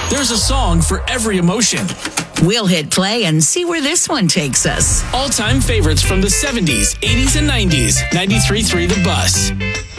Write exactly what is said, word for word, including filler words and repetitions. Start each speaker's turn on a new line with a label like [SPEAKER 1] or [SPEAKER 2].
[SPEAKER 1] There's a song for every emotion.
[SPEAKER 2] We'll hit play and see where this one takes us.
[SPEAKER 1] All-time favorites from the seventies, eighties, and nineties. ninety-three point three The Bus.